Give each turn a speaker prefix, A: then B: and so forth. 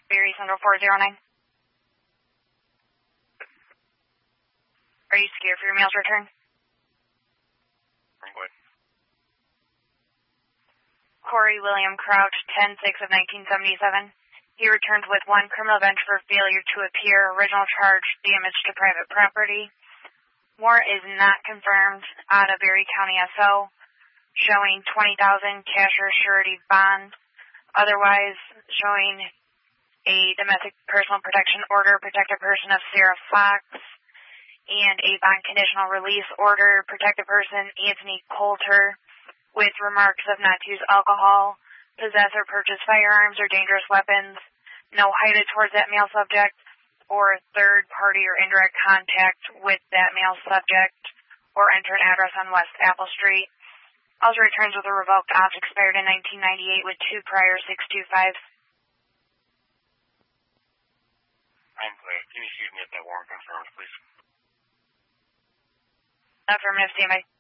A: Berry Central 409. Are you scared for your mail's return?
B: What?
A: Corey William Crouch, 10-6 of 1977. He returned with 1 criminal bench for failure to appear, original charge, damage to private property. Warrant is not confirmed out of Berry County SO, showing $20,000 cash or surety bond. Otherwise, showing a domestic personal protection order, protect a person of Sarah Fox, and a bond conditional release order, protect a person Anthony Coulter, with remarks of not to use alcohol, possess or purchase firearms or dangerous weapons, no heighted towards that male subject, or third party or indirect contact with that male subject, or enter an address on West Apple Street. Also returns with a revoked opt expired in 1998 with 2 prior 625s.
B: Can you shoot me at that warrant confirmed, please?
A: Affirmative, standby.